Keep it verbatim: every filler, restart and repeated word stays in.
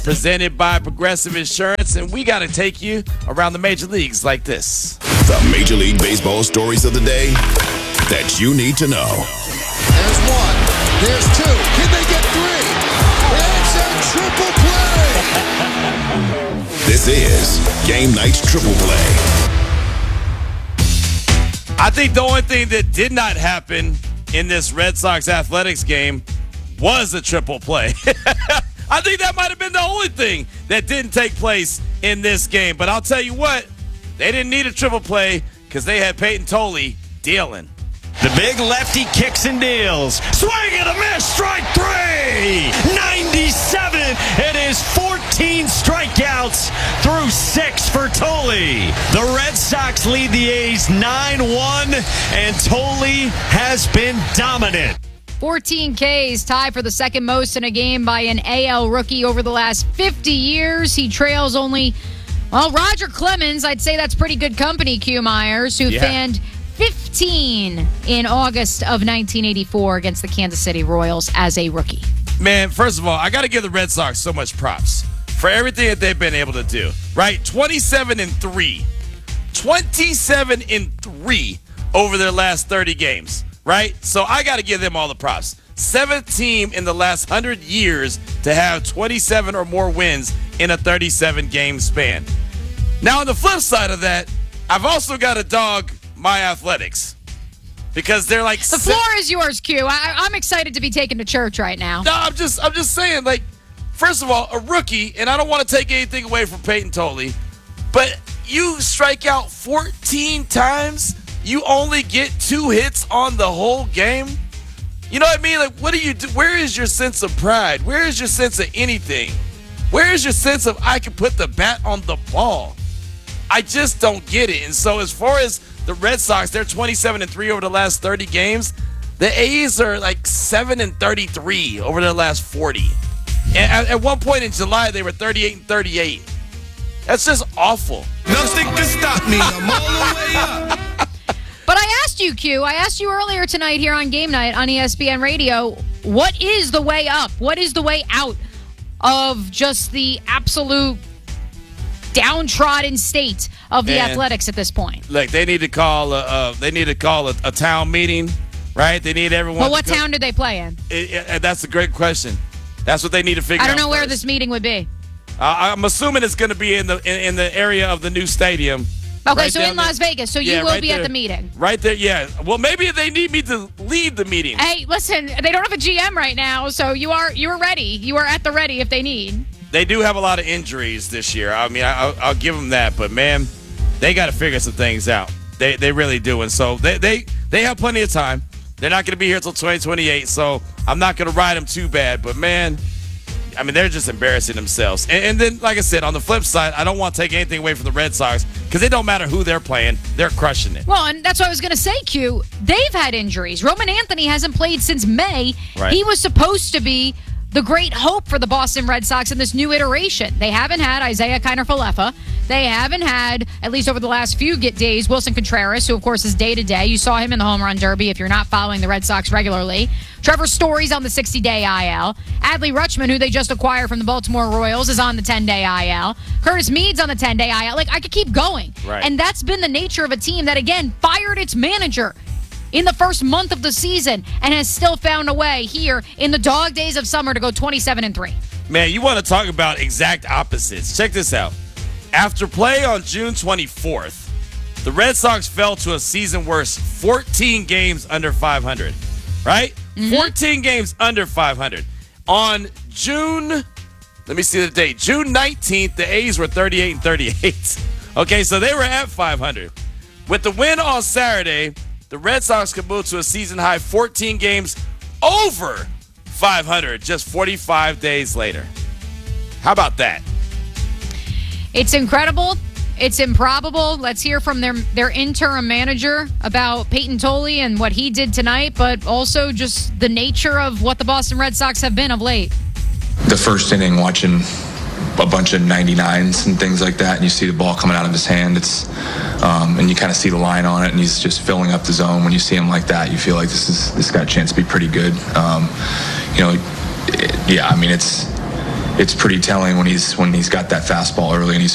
presented by Progressive Insurance, and we got to take you around the major leagues like this. The Major League Baseball stories of the day that you need to know. There's one. There's two. Can they get three? It's a triple play. This is Game Night's Triple Play. I think the only thing that did not happen in this Red Sox Athletics game was a triple play. I think that might have been the only thing that didn't take place in this game. But I'll tell you what, they didn't need a triple play because they had Peyton Tolley dealing. The big lefty kicks and deals. Swing and a miss, strike three. ninety-seven. It is fourteen strikeouts through six for Tolley. The Red Sox lead the A's nine one, and Tolley has been dominant. fourteen Ks, tied for the second most in a game by an A L rookie over the last fifty years. He trails only, well, Roger Clemens. I'd say that's pretty good company, Q Myers, who Yeah. fanned fifteen in August of nineteen eighty-four against the Kansas City Royals as a rookie. Man, first of all, I got to give the Red Sox so much props for everything that they've been able to do, right? twenty-seven and three. twenty-seven and three over their last thirty games, right? So I got to give them all the props. Seventh team in the last one hundred years to have twenty-seven or more wins in a thirty-seven game span. Now, on the flip side of that, I've also got to dog my Athletics because they're like The floor is yours, Q. I, I'm excited to be taken to church right now. No, I'm just I'm just saying, like, first of all, a rookie, and I don't want to take anything away from Peyton Tolley, but you strike out fourteen times, you only get two hits on the whole game. You know what I mean? Like, what do you do? Where is your sense of pride? Where is your sense of anything? Where is your sense of I can put the bat on the ball? I just don't get it. And so as far as the Red Sox, they're twenty-seven and three over the last thirty games. The A's are like seven and thirty-three over their last forty. And at, at one point in July, they were thirty-eight and thirty-eight. That's just awful. Nothing can stop me. I'm all the way up. But I asked you, Q, I asked you earlier tonight here on Game Night on E S P N Radio, what is the way up? What is the way out of just the absolute downtrodden state of the Man. Athletics at this point? Look, they need to call a, uh, they need to call a, a town meeting, right? They need everyone. Well, what to go- town do they play in? It, it, that's a great question. That's what they need to figure out. I don't know where first. this meeting would be. Uh, I'm assuming it's going to be in the in, in the area of the new stadium. Okay, Right so down in there. Las Vegas. So you Yeah, will right be at there. the meeting. Right there, yeah. Well, maybe they need me to lead the meeting. Hey, listen, they don't have a G M right now, so you are you're ready. You are at the ready if they need. They do have a lot of injuries this year. I mean, I, I'll, I'll give them that. But, man, they got to figure some things out. They they really do. And so they, they, they have plenty of time. They're not going to be here until twenty twenty-eight, so I'm not going to ride them too bad. But, man, I mean, they're just embarrassing themselves. And, and then, like I said, on the flip side, I don't want to take anything away from the Red Sox because it don't matter who they're playing. They're crushing it. Well, and that's what I was going to say, Q. They've had injuries. Roman Anthony hasn't played since May. Right. He was supposed to be the great hope for the Boston Red Sox in this new iteration. They haven't had Isaiah Kiner-Falefa. They haven't had, at least over the last few get days, Wilson Contreras, who, of course, is day-to-day. You saw him in the Home Run Derby if you're not following the Red Sox regularly. Trevor Story's on the sixty-day I L. Adley Rutschman, who they just acquired from the Baltimore Royals, is on the ten-day I L. Curtis Meade's on the ten-day I L. Like, I could keep going. Right. And that's been the nature of a team that, again, fired its manager in the first month of the season and has still found a way here in the dog days of summer to go twenty-seven and three. Man, you want to talk about exact opposites. Check this out. After play on June twenty-fourth, the Red Sox fell to a season worst fourteen games under five hundred, right? Mm-hmm. fourteen games under five hundred. On June, let me see the date, June nineteenth, the A's were thirty-eight and thirty-eight. Okay, so they were at five hundred. With the win on Saturday, the Red Sox could move to a season-high fourteen games over five hundred just forty-five days later. How about that? It's incredible. It's improbable. Let's hear from their their interim manager about Peyton Tolley and what he did tonight, but also just the nature of what the Boston Red Sox have been of late. The first inning, watching a bunch of ninety-nines and things like that, and you see the ball coming out of his hand. It's um, and you kind of see the line on it, and he's just filling up the zone. When you see him like that, you feel like this is this got a chance to be pretty good. Um, you know, it, yeah. I mean, it's it's pretty telling when he's when he's got that fastball early and he's